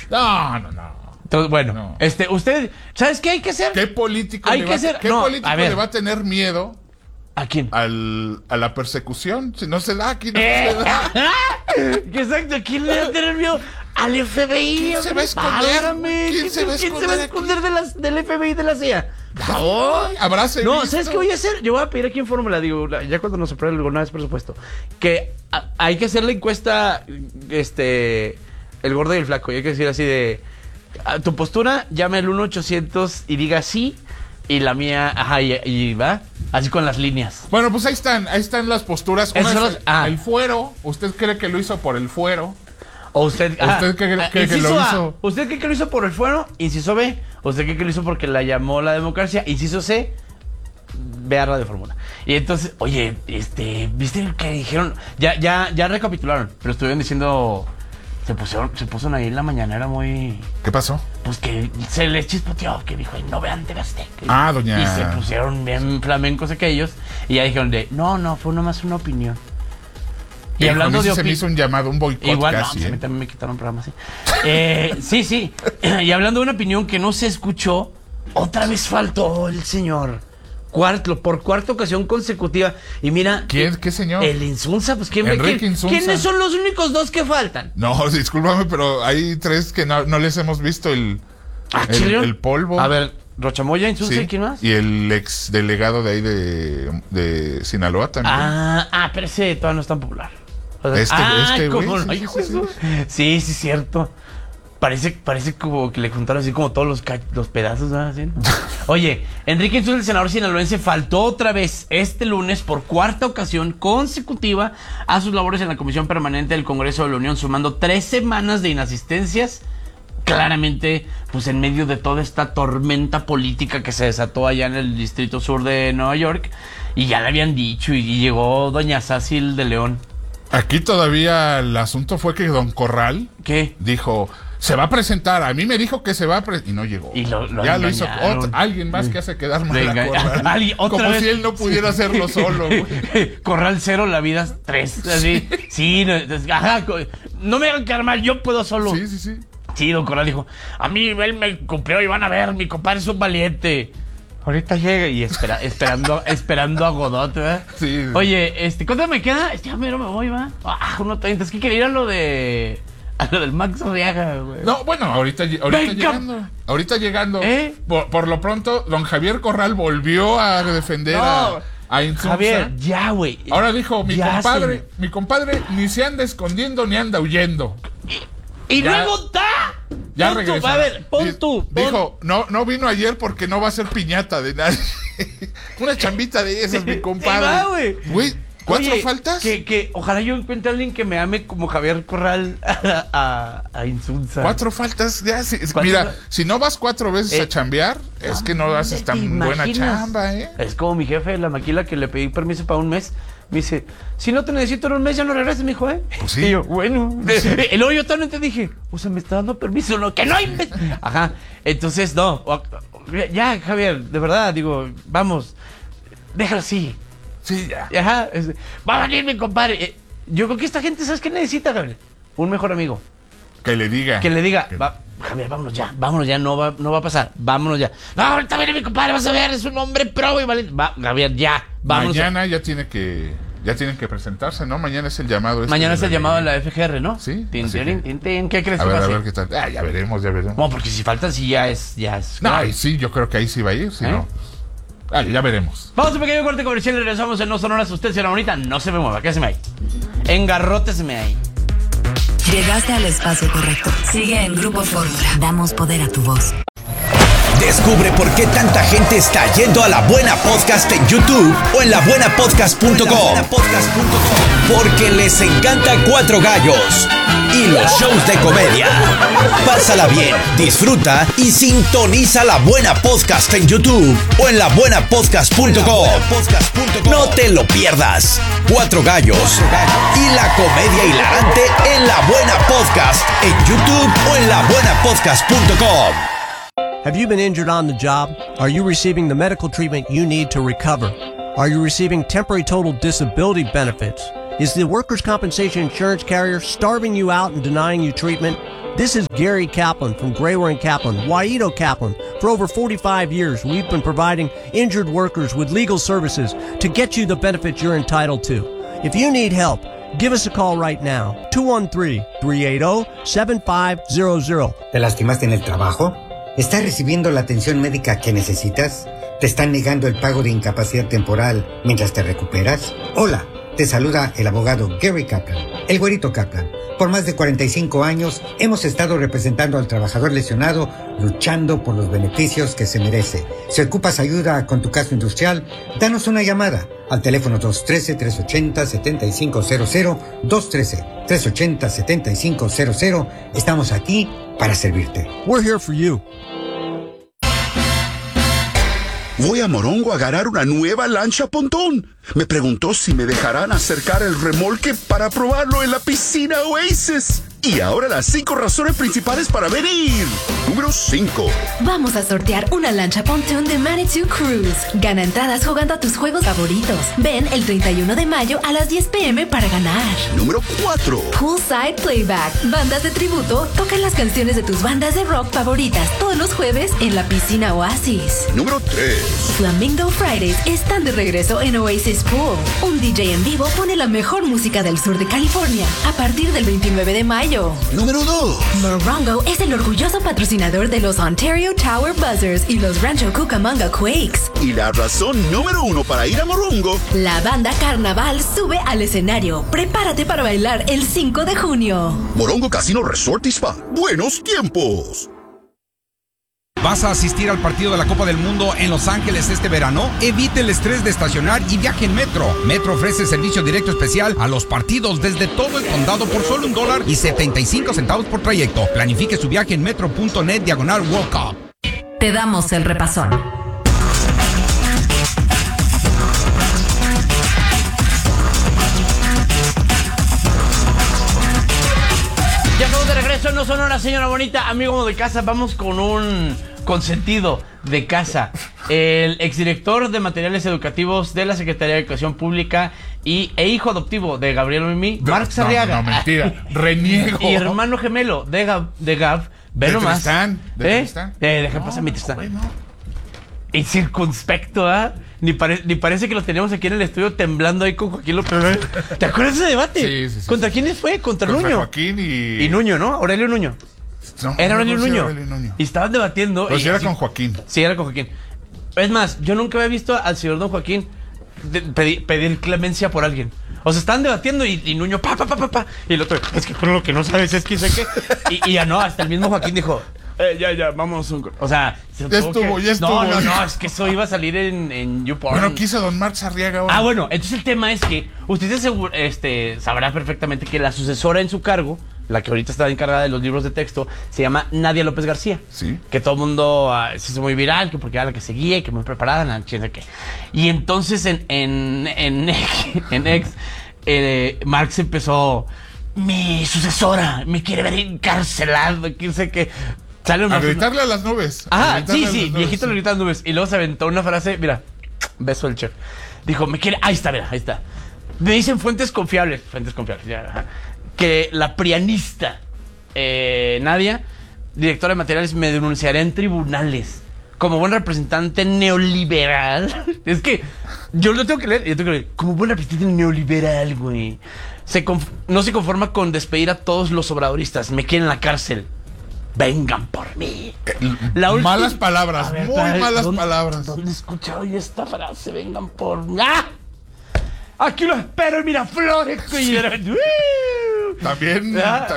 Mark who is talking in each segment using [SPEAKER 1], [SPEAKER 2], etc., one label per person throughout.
[SPEAKER 1] No.
[SPEAKER 2] Entonces, bueno,
[SPEAKER 1] No.
[SPEAKER 2] usted, ¿sabes qué hay que hacer?
[SPEAKER 1] ¿Qué político,
[SPEAKER 2] Hay
[SPEAKER 1] le,
[SPEAKER 2] que
[SPEAKER 1] va,
[SPEAKER 2] hacer-
[SPEAKER 1] ¿qué
[SPEAKER 2] no,
[SPEAKER 1] político
[SPEAKER 2] a ver.
[SPEAKER 1] le va a tener miedo
[SPEAKER 2] ¿A quién?
[SPEAKER 1] a la persecución? Si no se da, aquí no se da.
[SPEAKER 2] Exacto, ¿quién le va a tener miedo? Al FBI.
[SPEAKER 1] ¿Quién se va a esconder?
[SPEAKER 2] Válgame,
[SPEAKER 1] ¿Quién se va a esconder
[SPEAKER 2] del FBI y de la CIA? Por favor.
[SPEAKER 1] Habráse
[SPEAKER 2] No,
[SPEAKER 1] visto.
[SPEAKER 2] ¿sabes qué voy a hacer? Yo voy a pedir aquí en fórmula, ya cuando nos apruebe alguna vez presupuesto, que hay que hacer la encuesta, el gordo y el flaco, y hay que decir así de, tu postura, llame al 1-800 y diga sí, y la mía, ajá, y va, así con las líneas.
[SPEAKER 1] Bueno, pues ahí están las posturas. Una
[SPEAKER 2] Esos
[SPEAKER 1] es
[SPEAKER 2] son los-
[SPEAKER 1] el fuero. ¿Usted cree que lo hizo por el fuero?
[SPEAKER 2] O usted,
[SPEAKER 1] ¿Usted cree que
[SPEAKER 2] inciso
[SPEAKER 1] lo
[SPEAKER 2] A,
[SPEAKER 1] hizo?
[SPEAKER 2] ¿usted cree que lo hizo por el fuero? Inciso B. ¿Usted cree que lo hizo porque la llamó la democracia? Inciso C. Vea Radio Fórmula. Y entonces, oye, ¿viste que dijeron? Ya recapitularon, pero estuvieron diciendo, se puso ahí en la mañanera muy,
[SPEAKER 1] ¿Qué pasó?
[SPEAKER 2] pues que se les chispoteó, que dijo, "Ay, no vean TV Azteca".
[SPEAKER 1] Ah, doña.
[SPEAKER 2] Y se pusieron bien flamencos aquellos, y ya dijeron no, fue nomás una opinión. Y
[SPEAKER 1] A
[SPEAKER 2] hablando
[SPEAKER 1] mí sí
[SPEAKER 2] de
[SPEAKER 1] se me hizo un llamado, un boicot
[SPEAKER 2] igual,
[SPEAKER 1] casi.
[SPEAKER 2] no, a mí también me quitaron programas así. Sí. Y hablando de una opinión que no se escuchó, otra vez faltó el señor. Por cuarta ocasión consecutiva. Y mira.
[SPEAKER 1] ¿Qué señor?
[SPEAKER 2] El Insunza, pues
[SPEAKER 1] Enrique Insunza.
[SPEAKER 2] ¿quiénes son los únicos dos que faltan?
[SPEAKER 1] No, discúlpame, pero hay tres que no les hemos visto el polvo.
[SPEAKER 2] A ver, Rochamoya, Insunza,
[SPEAKER 1] Sí,
[SPEAKER 2] ¿y quién más?
[SPEAKER 1] y el ex delegado de ahí de Sinaloa también.
[SPEAKER 2] Pero ese todavía no es tan popular. O
[SPEAKER 1] Este güey,
[SPEAKER 2] ¿cómo no?
[SPEAKER 1] sí,
[SPEAKER 2] Hijo de
[SPEAKER 1] sí,
[SPEAKER 2] su- Sí, cierto. Parece como que le juntaron así como todos los pedazos, ¿no? Así, ¿no? Oye, Enrique Insunza, el senador sinaloense, faltó otra vez este lunes por cuarta ocasión consecutiva a sus labores en la Comisión Permanente del Congreso de la Unión, sumando 3 semanas de inasistencias. Claramente, pues en medio de toda esta tormenta política que se desató allá en el Distrito Sur de Nueva York, y ya le habían dicho, y llegó doña Sácil de León.
[SPEAKER 1] Aquí todavía el asunto fue que don Corral
[SPEAKER 2] ¿Qué?
[SPEAKER 1] dijo, se va a presentar, a mí me dijo que se va a presentar, y no llegó.
[SPEAKER 2] Y lo
[SPEAKER 1] ya lo hizo
[SPEAKER 2] engañaron.
[SPEAKER 1] alguien más que hace quedar mal
[SPEAKER 2] Venga,
[SPEAKER 1] a Corral.
[SPEAKER 2] otra
[SPEAKER 1] Como
[SPEAKER 2] vez.
[SPEAKER 1] si él no pudiera hacerlo solo, güey.
[SPEAKER 2] Corral 0, la vida 3. Así. Sí, no me hagan quedar mal, yo puedo solo.
[SPEAKER 1] Sí.
[SPEAKER 2] Sí, don Corral dijo, a mí él me cumplió y van a ver, mi compadre es un valiente. Ahorita llega y esperando a Godot, ¿verdad?
[SPEAKER 1] Sí.
[SPEAKER 2] Oye, ¿cuánto me queda? Ya mero me voy, ¿va? 1:30. Es que quería ir a lo del Max Arriaga, güey.
[SPEAKER 1] No, bueno, ahorita llegando. Ahorita llegando. Por lo pronto, don Javier Corral volvió a defender a Insunza.
[SPEAKER 2] Javier, ya, güey.
[SPEAKER 1] Ahora dijo, mi
[SPEAKER 2] Ya,
[SPEAKER 1] compadre ni se anda escondiendo ni anda huyendo.
[SPEAKER 2] Y
[SPEAKER 1] Ya-
[SPEAKER 2] luego está.
[SPEAKER 1] Ya
[SPEAKER 2] Pon tú,
[SPEAKER 1] regresó.
[SPEAKER 2] a ver, pon tú.
[SPEAKER 1] Dijo, no vino ayer porque no va a ser piñata de nadie. Una chambita de esas, mi compadre.
[SPEAKER 2] Ahí va, güey.
[SPEAKER 1] Güey, ¿4
[SPEAKER 2] Oye,
[SPEAKER 1] faltas?
[SPEAKER 2] Que ojalá yo encuentre a alguien que me ame como Javier Corral a Insunza.
[SPEAKER 1] 4 faltas, ya.
[SPEAKER 2] ¿Cuántas?
[SPEAKER 1] Mira, si no vas 4 veces a chambear, es que no haces tan
[SPEAKER 2] ¿te
[SPEAKER 1] buena
[SPEAKER 2] imaginas?
[SPEAKER 1] chamba, ¿eh?
[SPEAKER 2] Es como mi jefe de la maquila que le pedí permiso para un mes. Me dice, si no te necesito en un mes, ya no regreses, mi hijo, ¿eh?
[SPEAKER 1] Pues sí.
[SPEAKER 2] Y yo, bueno. Y luego yo también te dije, o sea, me está dando permiso, ¿no? Que no hay. Ajá. Entonces, no. Ya, Javier, de verdad, digo, vamos. Déjalo así.
[SPEAKER 1] Sí, ya.
[SPEAKER 2] Ajá. Va a venir mi compadre. Yo creo que esta gente, ¿sabes qué necesita, Javier? Un mejor amigo.
[SPEAKER 1] Que le diga.
[SPEAKER 2] Que le diga, Javier, vámonos ya, no va a pasar, vámonos ya. No, ahorita viene mi compadre, vas a ver, es un hombre pro y valiente. Va, Javier, ya, vámonos.
[SPEAKER 1] Mañana ya tienen que presentarse, ¿no? Mañana es el llamado.
[SPEAKER 2] Mañana es el llamado de la FGR, ¿no?
[SPEAKER 1] Sí,
[SPEAKER 2] Tin,
[SPEAKER 1] así
[SPEAKER 2] tin,
[SPEAKER 1] que-
[SPEAKER 2] tin, tin. ¿Qué crees
[SPEAKER 1] A
[SPEAKER 2] que
[SPEAKER 1] ver,
[SPEAKER 2] pase?
[SPEAKER 1] qué tal. Ya veremos.
[SPEAKER 2] No, porque si faltan, sí ya es.
[SPEAKER 1] No,
[SPEAKER 2] grave.
[SPEAKER 1] ahí sí, yo creo que ahí sí va a ir, si
[SPEAKER 2] ¿Eh?
[SPEAKER 1] no. Ya veremos.
[SPEAKER 2] Vamos a un pequeño corte comercial y regresamos en No Son Horas. Usted, señora bonita, no se me mueva, quédese ahí. Engarróteseme ahí.
[SPEAKER 3] Llegaste al espacio correcto. Sigue en Grupo Fórmula. Damos poder a tu voz.
[SPEAKER 4] Descubre por qué tanta gente está yendo a La Buena Podcast en YouTube o en labuenapodcast.com. Porque les encanta Cuatro Gallos y los shows de comedia. Pásala bien, disfruta y sintoniza La Buena Podcast en YouTube o en labuenapodcast.com. No te lo pierdas. Cuatro Gallos y la comedia hilarante en La Buena Podcast en YouTube o en labuenapodcast.com.
[SPEAKER 5] Have you been injured on the job? Are you receiving the medical treatment you need to recover? Are you receiving temporary total disability benefits? Is the workers' compensation insurance carrier starving you out and denying you treatment? This is Gary Kaplan from Grawer & Kaplan, Waito Kaplan. For over 45 years, we've been providing injured workers with legal services to get you the benefits you're entitled to. If you need help, give us a call right now, 213-380-7500.
[SPEAKER 6] ¿Te lastimaste en el trabajo? ¿Estás recibiendo la atención médica que necesitas? ¿Te están negando el pago de incapacidad temporal mientras te recuperas? Hola, te saluda el abogado Gary Kaplan, el güerito Kaplan. Por más de 45 años hemos estado representando al trabajador lesionado, luchando por los beneficios que se merece. Si ocupas ayuda con tu caso industrial, danos una llamada al teléfono 213-380-7500, 213-380-7500. Estamos aquí para servirte.
[SPEAKER 5] We're here for you.
[SPEAKER 7] Voy a Morongo a agarrar una nueva lancha pontón. Me preguntó si me dejarán acercar el remolque para probarlo en la piscina Oasis. Y ahora las 5 razones principales para venir. Número 5.
[SPEAKER 8] Vamos a sortear una lancha pontoon de Manitou Cruise. Gana entradas jugando a tus juegos favoritos. Ven el 31 de mayo a las 10 p.m. para ganar.
[SPEAKER 7] Número 4.
[SPEAKER 8] Poolside Playback. Bandas de tributo tocan las canciones de tus bandas de rock favoritas todos los jueves en la piscina Oasis.
[SPEAKER 7] Número 3.
[SPEAKER 8] Flamingo Fridays están de regreso en Oasis Pool. Un DJ en vivo pone la mejor música del sur de California a partir del 29 de mayo.
[SPEAKER 7] Número 2.
[SPEAKER 8] Morongo es el orgulloso patrocinador de los Ontario Tower Buzzers y los Rancho Cucamonga Quakes.
[SPEAKER 7] Y la razón número 1 para ir a Morongo.
[SPEAKER 8] La banda Carnaval sube al escenario. Prepárate para bailar el 5 de junio.
[SPEAKER 7] Morongo Casino Resort y Spa. ¡Buenos tiempos!
[SPEAKER 9] ¿Vas a asistir al partido de la Copa del Mundo en Los Ángeles este verano? Evite el estrés de estacionar y viaje en Metro. Metro ofrece servicio directo especial a los partidos desde todo el condado por solo $1.75 por trayecto. Planifique su viaje en metro.net/World Cup.
[SPEAKER 3] Te damos el repasón.
[SPEAKER 2] Ya estamos de regreso, no Sonora, señora bonita. Amigo de casa, vamos con un consentido de casa. El exdirector de materiales educativos de la Secretaría de Educación Pública e hijo adoptivo de Gabriel Mimi, Marc Sarriaga.
[SPEAKER 1] No, mentira. Reniego.
[SPEAKER 2] Y hermano gemelo de Gav. Ve nomás.
[SPEAKER 1] Tristán.
[SPEAKER 2] Deja pasar mi Tristán. Y circunspecto, ¿ah? Ni parece que lo teníamos aquí en el estudio temblando ahí con Joaquín López. ¿Te acuerdas de ese debate?
[SPEAKER 1] Sí.
[SPEAKER 2] ¿Contra quiénes fue? Contra Nuño.
[SPEAKER 1] Joaquín y
[SPEAKER 2] Nuño, ¿no? Aurelio Nuño.
[SPEAKER 1] No,
[SPEAKER 2] era Aurelio Nuño.
[SPEAKER 1] Nuño.
[SPEAKER 2] Y estaban debatiendo.
[SPEAKER 1] Pero sí era con Joaquín.
[SPEAKER 2] Sí, era con Joaquín. Es más, yo nunca había visto al señor don Joaquín pedir clemencia por alguien. O sea, estaban debatiendo y Nuño, pa. Y el otro, es que con lo que no sabes es que sé qué. Y ya no, hasta el mismo Joaquín dijo, ya, vamos. O sea,
[SPEAKER 1] ya estuvo.
[SPEAKER 2] No, es que eso iba a salir en YouPorn.
[SPEAKER 1] Bueno, quiso don Marc Sarriaga ahora.
[SPEAKER 2] Ah, bueno, entonces el tema es que usted sabrá perfectamente que la sucesora en su cargo, la que ahorita está encargada de los libros de texto, se llama Nadia López García.
[SPEAKER 1] Sí.
[SPEAKER 2] Que todo el mundo se hizo muy viral, que porque era la que seguía, que muy preparada, no sé qué. Y entonces en X, Marc se empezó, mi sucesora me quiere ver encarcelado, quién sé qué.
[SPEAKER 1] A gritarle a las nubes.
[SPEAKER 2] Sí, viejito le grita a las nubes. Y luego se aventó una frase, mira, beso del chef. Dijo, me quiere, ahí está. Me dicen fuentes confiables, ya, que la prianista Nadia, directora de materiales, me denunciará en tribunales como buen representante neoliberal. Es que yo lo tengo que leer, como buen representante neoliberal, güey. No se conforma con despedir a todos los obradoristas, me quieren en la cárcel. Vengan por mí.
[SPEAKER 1] Malas palabras, malas palabras.
[SPEAKER 2] ¿Dónde he escuchado yo esta frase? Vengan por mí. ¡Ah! Aquí lo espero en Miraflores.
[SPEAKER 1] También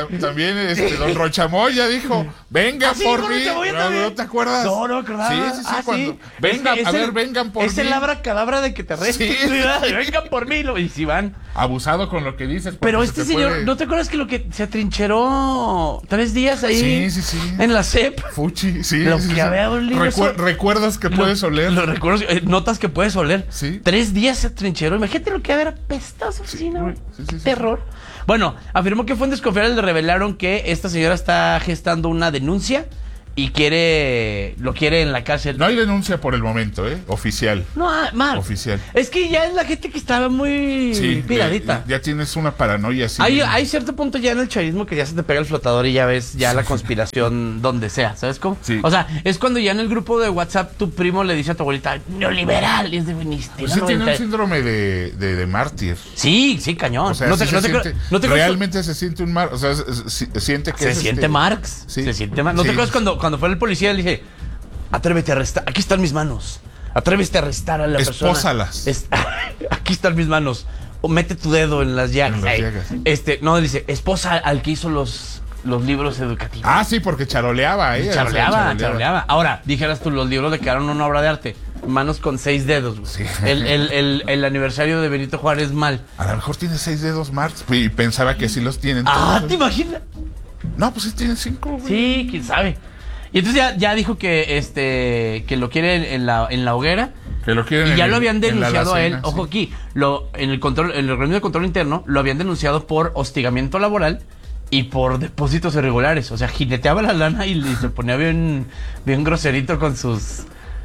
[SPEAKER 1] don Rochamoya dijo, vengan por mí. ¿No te acuerdas?
[SPEAKER 2] No me acordaba.
[SPEAKER 1] Sí. Vengan por mí.
[SPEAKER 2] Es el abracadabra de que te restes. Sí. Vengan por mí. Y si van.
[SPEAKER 1] Abusado con lo que dices.
[SPEAKER 2] Pero este señor, ¿no te acuerdas que lo que se atrincheró 3 días ahí?
[SPEAKER 1] Sí.
[SPEAKER 2] En la CEP.
[SPEAKER 1] Fuchi, sí.
[SPEAKER 2] Lo que había olido.
[SPEAKER 1] Recuerdas que puedes oler.
[SPEAKER 2] Los recuerdos, notas que puedes oler.
[SPEAKER 1] Sí.
[SPEAKER 2] 3 días se atrincheró. Imagínate lo que había apestoso. Sí. Terror. Bueno, afirmó que fuentes confiables le revelaron que esta señora está gestando una denuncia y lo quiere en la cárcel.
[SPEAKER 1] No hay denuncia por el momento, oficial.
[SPEAKER 2] No, Mark.
[SPEAKER 1] Oficial.
[SPEAKER 2] Es que ya es la gente que estaba muy piradita.
[SPEAKER 1] Ya tienes una paranoia así.
[SPEAKER 2] Hay cierto punto ya en el chavismo que ya se te pega el flotador y ya ves ya la conspiración donde sea, ¿sabes cómo?
[SPEAKER 1] Sí.
[SPEAKER 2] O sea, es cuando ya en el grupo de WhatsApp tu primo le dice a tu abuelita, neoliberal, y es de viniste.
[SPEAKER 1] Pues sí tiene un síndrome de mártir.
[SPEAKER 2] Sí, cañón.
[SPEAKER 1] O sea, realmente se siente un mártir. O sea, siente que
[SPEAKER 2] se siente Marx.
[SPEAKER 1] Sí.
[SPEAKER 2] Se siente Marx. ¿No te acuerdas cuando fue el policía? Le dije, atrévete a arrestar. Aquí están mis manos. Atrévete a arrestar a la persona.
[SPEAKER 1] Espósalas.
[SPEAKER 2] Aquí están mis manos. O mete tu dedo en las llagas. No, dice, esposa al que hizo los libros educativos.
[SPEAKER 1] Ah, sí, porque charoleaba,
[SPEAKER 2] Charoleaba. Ahora, dijeras tú, los libros le quedaron una obra de arte. Manos con 6 dedos. Sí. El aniversario de Benito Juárez mal.
[SPEAKER 1] A lo mejor tiene 6 dedos Marx y pensaba que sí los tienen todos.
[SPEAKER 2] ¿Te imaginas?
[SPEAKER 1] No, pues sí tienen 5, güey.
[SPEAKER 2] Sí, quién sabe. Y entonces ya dijo que lo quiere en la hoguera.
[SPEAKER 1] Que lo quieren.
[SPEAKER 2] Y ya lo habían denunciado a él. Ojo aquí, en el organismo de control interno lo habían denunciado por hostigamiento laboral y por depósitos irregulares. O sea, jineteaba la lana y se ponía bien groserito con sus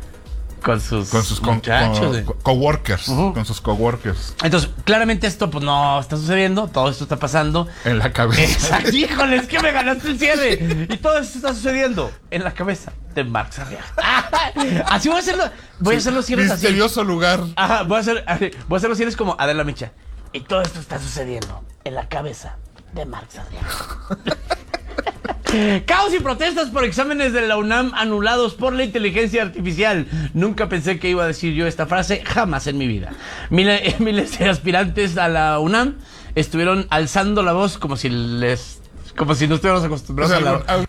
[SPEAKER 1] muchachos, coworkers, con sus coworkers.
[SPEAKER 2] Entonces, claramente esto pues no está sucediendo, todo esto está pasando
[SPEAKER 1] en la cabeza.
[SPEAKER 2] Exacto, híjole, es que me ganaste el cierre. Y todo esto está sucediendo en la cabeza de Marx Arriaga. Así voy a hacerlo. Voy a hacer los cierres así.
[SPEAKER 1] Misterioso lugar.
[SPEAKER 2] Ajá, voy a hacer los cierres como Adela Micha. Y todo esto está sucediendo en la cabeza de Marx Arriaga. Caos y protestas por exámenes de la UNAM anulados por la inteligencia artificial. Nunca pensé que iba a decir yo esta frase, jamás en mi vida. Miles de aspirantes a la UNAM estuvieron alzando la voz como si no estuviéramos acostumbrados